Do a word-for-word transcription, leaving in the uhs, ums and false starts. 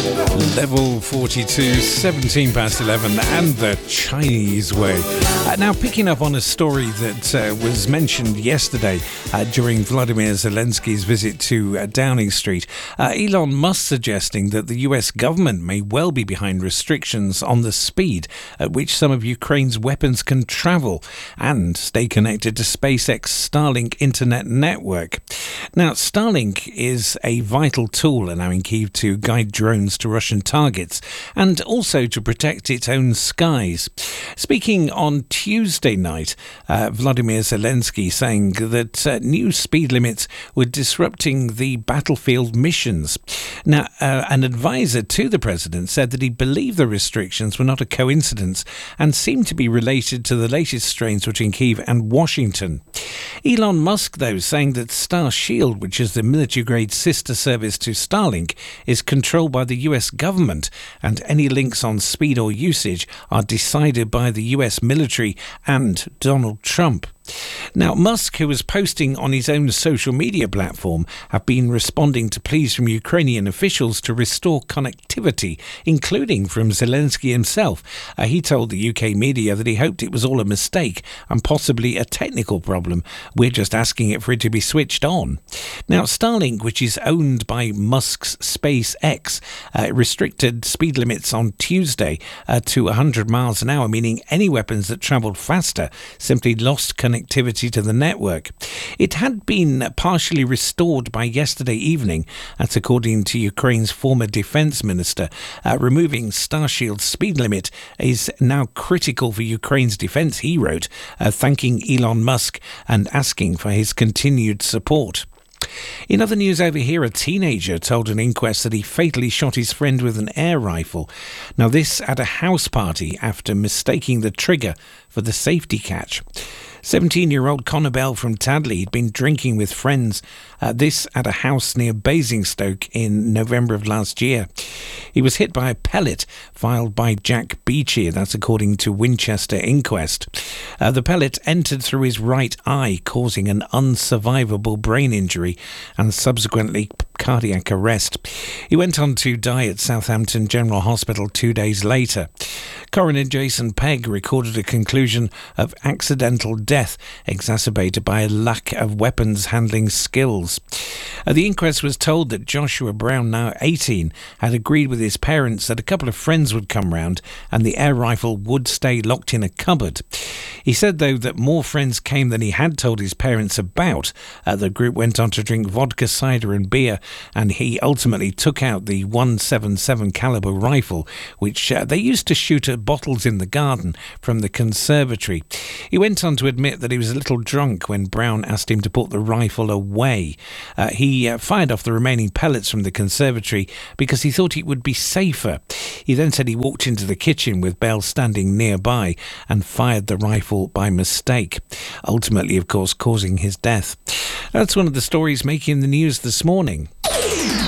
Level forty-two, seventeen past eleven, and the Chinese way. Uh, now, picking up on a story that uh, was mentioned yesterday uh, during Vladimir Zelensky's visit to uh, Downing Street, uh, Elon Musk suggesting that the U S government may well be behind restrictions on the speed at which some of Ukraine's weapons can travel and stay connected to SpaceX Starlink internet network. Now, Starlink is a vital tool allowing Kyiv to guide drones to Russian targets and also to protect its own skies. Speaking on Tuesday night, uh, Vladimir Zelensky saying that uh, new speed limits were disrupting the battlefield missions. Now, uh, an advisor to the president said that he believed the restrictions were not a coincidence and seemed to be related to the latest strains between Kyiv and Washington. Elon Musk, though, saying that Starshield, which is the military-grade sister service to Starlink, is controlled by the U S government, and any links on speed or usage are decided by the U S military and Donald Trump. Now, Musk, who was posting on his own social media platform, have been responding to pleas from Ukrainian officials to restore connectivity, including from Zelensky himself. Uh, he told the U K media that he hoped it was all a mistake and possibly a technical problem. We're just asking it for it to be switched on. Now, Starlink, which is owned by Musk's SpaceX, uh, restricted speed limits on Tuesday uh, to one hundred miles an hour, meaning any weapons that travelled faster simply lost connectivity connectivity to the network. It had been partially restored by yesterday evening, that's according to Ukraine's former defence minister. Uh, removing Starshield's speed limit is now critical for Ukraine's defence, he wrote, uh, thanking Elon Musk and asking for his continued support. In other news over here, a teenager told an inquest that he fatally shot his friend with an air rifle. Now, this at a house party after mistaking the trigger for the safety catch. seventeen-year-old Connor Bell from Tadley had been drinking with friends, uh, this at a house near Basingstoke in November of last year. He was hit by a pellet fired by Jack Beechey, that's according to Winchester Inquest. Uh, the pellet entered through his right eye, causing an unsurvivable brain injury and subsequently cardiac arrest. He went on to die at Southampton General Hospital two days later. Coroner Jason Pegg recorded a conclusion of accidental death exacerbated by a lack of weapons handling skills. Uh, the inquest was told that Joshua Brown, now eighteen, had agreed with his parents that a couple of friends would come round and the air rifle would stay locked in a cupboard. He said, though, that more friends came than he had told his parents about. Uh, the group went on to drink vodka, cider and beer, and he ultimately took out the one seventy-seven caliber rifle, which uh, they used to shoot at bottles in the garden from the conservatory. He went on to admit that he was a little drunk when Brown asked him to put the rifle away. Uh, he uh, fired off the remaining pellets from the conservatory because he thought it would be safer. He then said he walked into the kitchen with Bell standing nearby and fired the rifle by mistake, ultimately, of course, causing his death. That's one of the stories making the news this morning.